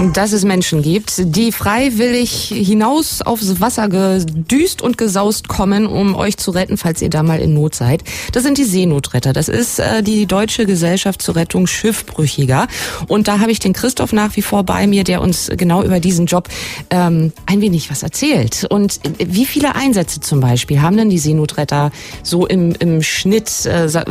dass es Menschen gibt, die freiwillig hinaus aufs Wasser gedüst und gesaust kommen, um euch zu retten, falls ihr da mal in Not seid. Das sind die Seenotretter. Das ist die Deutsche Gesellschaft zur Rettung Schiffbrüchiger. Und da habe ich den Christoph nach wie vor bei mir, der uns genau über diesen Job ein wenig was erzählt. Und wie viele Einsätze zum Beispiel haben denn die Seenotretter so im Schnitt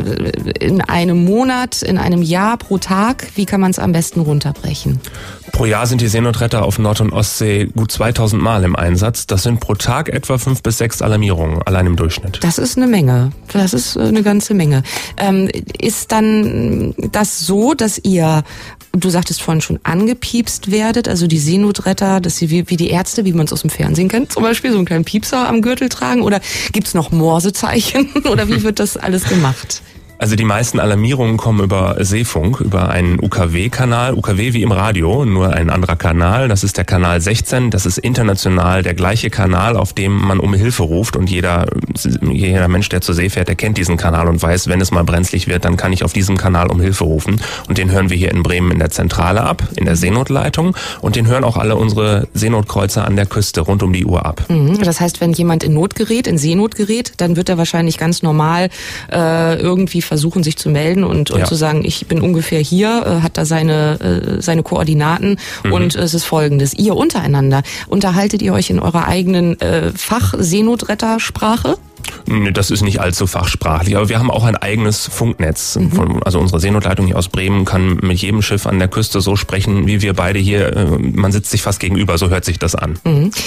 in einem Monat, in einem Jahr, pro Tag? Wie kann man es am besten runterbrechen? Pro Jahr sind die Seenotretter auf Nord- und Ostsee gut 2000 Mal im Einsatz. Das sind pro Tag etwa 5 bis 6 Alarmierungen, allein im Durchschnitt. Das ist eine Menge. Das ist eine ganze Menge. Ist dann das so, dass ihr, du sagtest vorhin schon, angepiepst werdet, also die Seenotretter, dass sie wie die Ärzte, wie man es aus dem Fernsehen kennt, zum Beispiel so einen kleinen Piepser am Gürtel tragen? Oder gibt's noch Morsezeichen? Oder wie wird das alles gemacht? Also die meisten Alarmierungen kommen über Seefunk, über einen UKW-Kanal, UKW wie im Radio, nur ein anderer Kanal. Das ist der Kanal 16, das ist international der gleiche Kanal, auf dem man um Hilfe ruft. Und jeder Mensch, der zur See fährt, der kennt diesen Kanal und weiß, wenn es mal brenzlig wird, dann kann ich auf diesem Kanal um Hilfe rufen. Und den hören wir hier in Bremen in der Zentrale ab, in der Seenotleitung. Und den hören auch alle unsere Seenotkreuzer an der Küste rund um die Uhr ab. Das heißt, wenn jemand in Not gerät, in Seenot gerät, dann wird er wahrscheinlich ganz normal irgendwie versuchen, sich zu melden und zu sagen, ich bin ungefähr hier, hat da seine Koordinaten und es ist Folgendes. Ihr untereinander, unterhaltet ihr euch in eurer eigenen Fach-Seenotrettersprache? Nee, das ist nicht allzu fachsprachlich, aber wir haben auch ein eigenes Funknetz. Also unsere Seenotleitung hier aus Bremen kann mit jedem Schiff an der Küste so sprechen, wie wir beide hier. Man sitzt sich fast gegenüber, so hört sich das an.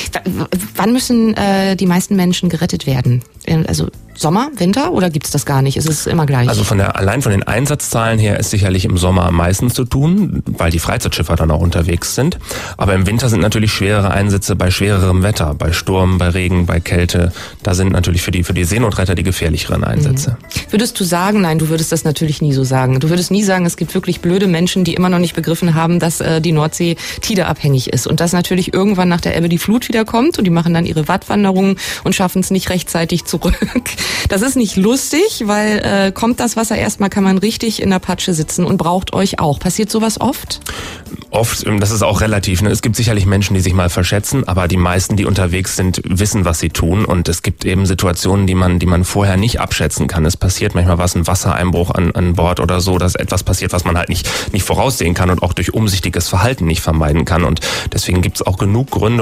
Wann müssen die meisten Menschen gerettet werden? Also Sommer, Winter oder gibt's das gar nicht? Ist es immer gleich? Also allein von den Einsatzzahlen her ist sicherlich im Sommer am meisten zu tun, weil die Freizeitschiffer dann auch unterwegs sind. Aber im Winter sind natürlich schwerere Einsätze bei schwererem Wetter, bei Sturm, bei Regen, bei Kälte. Da sind natürlich für die Seenotretter die gefährlicheren Einsätze. Würdest du sagen, nein, du würdest das natürlich nie so sagen. Du würdest nie sagen, es gibt wirklich blöde Menschen, die immer noch nicht begriffen haben, dass die Nordsee tideabhängig ist und dass natürlich irgendwann nach der Ebbe die Flut wieder kommt und die machen dann ihre Wattwanderungen und schaffen es nicht rechtzeitig zurück. Das ist nicht lustig, weil kommt das Wasser erstmal, kann man richtig in der Patsche sitzen und braucht euch auch. Passiert sowas oft? Oft, das ist auch relativ. Es gibt sicherlich Menschen, die sich mal verschätzen, aber die meisten, die unterwegs sind, wissen, was sie tun. Und es gibt eben Situationen, die man vorher nicht abschätzen kann. Es passiert manchmal ein Wassereinbruch an Bord oder so, dass etwas passiert, was man halt nicht voraussehen kann und auch durch umsichtiges Verhalten nicht vermeiden kann. Und deswegen gibt es auch genug Gründe,